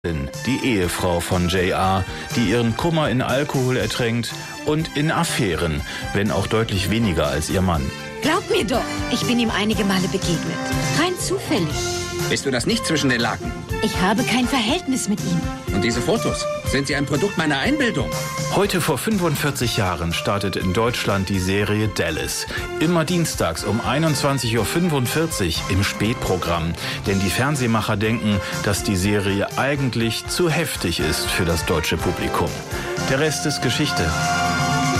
Die Ehefrau von J.R., die ihren Kummer in Alkohol ertränkt und in Affären, wenn auch deutlich weniger als ihr Mann. Glaub mir doch, ich bin ihm einige Male begegnet. Rein zufällig. Bist du das nicht zwischen den Laken? Ich habe kein Verhältnis mit ihm. Und diese Fotos? Sind sie ein Produkt meiner Einbildung? Heute vor 45 Jahren startet in Deutschland die Serie Dallas. Immer dienstags um 21:45 Uhr im Spätprogramm. Denn die Fernsehmacher denken, dass die Serie eigentlich zu heftig ist für das deutsche Publikum. Der Rest ist Geschichte.